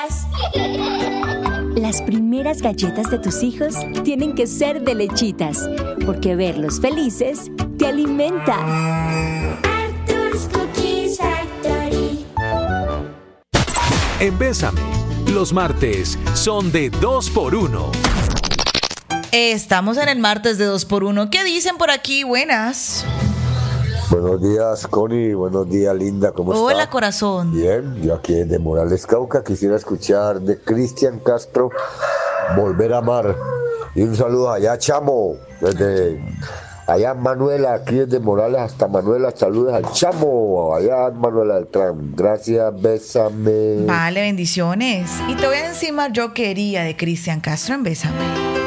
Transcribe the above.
Las primeras galletas de tus hijos tienen que ser de Lechitas, porque verlos felices te alimenta. Arthur's Cookie Factory. En Bésame, los martes son de 2x1. Estamos en el martes de 2x1. ¿Qué dicen por aquí? Buenas. Buenos días, Connie. Buenos días, Linda. ¿Cómo está? Hola, corazón. Bien, yo aquí de Morales, Cauca. Quisiera escuchar de Cristian Castro, Volver a Amar. Y un saludo allá, Chamo. Desde allá, Manuela, aquí desde Morales hasta Manuela. Saludos al Chamo. Allá, Manuela del Tram. Gracias, bésame. Vale, bendiciones. Y te voy a encima Yo Quería de Cristian Castro en Bésame.